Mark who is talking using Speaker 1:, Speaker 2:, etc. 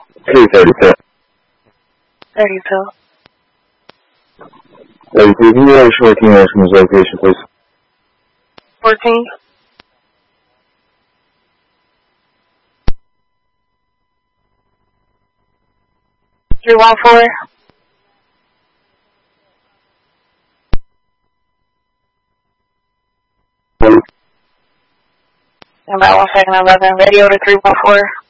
Speaker 1: 232.
Speaker 2: 32.
Speaker 1: 32, can you have 14 Nationals location, please?
Speaker 2: 14. Three 1-4. About 1 second 11. Radio to 314.